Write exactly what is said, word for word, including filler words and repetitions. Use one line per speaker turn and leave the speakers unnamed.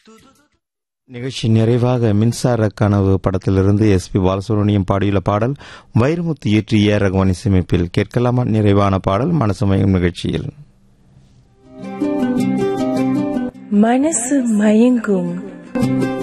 நிகழ்ச்சி நிறைவாக மின்சார கனவு படத்திலிருந்து எஸ் பி பாலசுப்ரமணியம் பாடியுள்ள பாடல் வைரமுத்து இயற்றிய ரகுமான் இசையமைப்பில் கேட்கலாமா? நிறைவான பாடல் மனசு மயங்கும் நிகழ்ச்சியில்.
மனசு மயங்கும்.